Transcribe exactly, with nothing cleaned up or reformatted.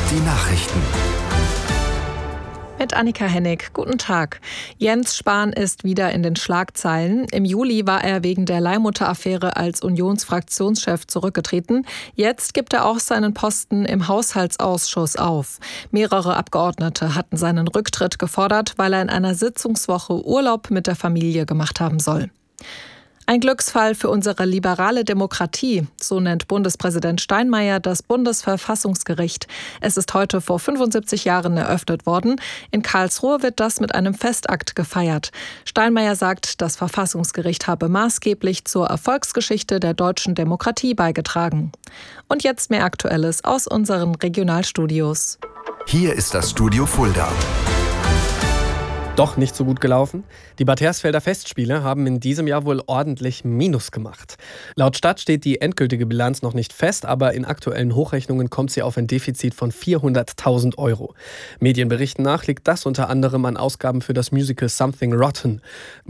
Die Nachrichten. Mit Annika Hennig. Guten Tag. Jens Spahn ist wieder in den Schlagzeilen. Im Juli war er wegen der Leihmutter-Affäre als Unionsfraktionschef zurückgetreten. Jetzt gibt er auch seinen Posten im Haushaltsausschuss auf. Mehrere Abgeordnete hatten seinen Rücktritt gefordert, weil er in einer Sitzungswoche Urlaub mit der Familie gemacht haben soll. Ein Glücksfall für unsere liberale Demokratie, so nennt Bundespräsident Steinmeier das Bundesverfassungsgericht. Es ist heute vor fünfundsiebzig Jahren eröffnet worden. In Karlsruhe wird das mit einem Festakt gefeiert. Steinmeier sagt, das Verfassungsgericht habe maßgeblich zur Erfolgsgeschichte der deutschen Demokratie beigetragen. Und jetzt mehr Aktuelles aus unseren Regionalstudios. Hier ist das Studio Fulda. Doch nicht so gut gelaufen. Die Bad Hersfelder Festspiele haben in diesem Jahr wohl ordentlich Minus gemacht. Laut Stadt steht die endgültige Bilanz noch nicht fest, aber in aktuellen Hochrechnungen kommt sie auf ein Defizit von vierhunderttausend Euro. Medienberichten nach liegt das unter anderem an Ausgaben für das Musical Something Rotten.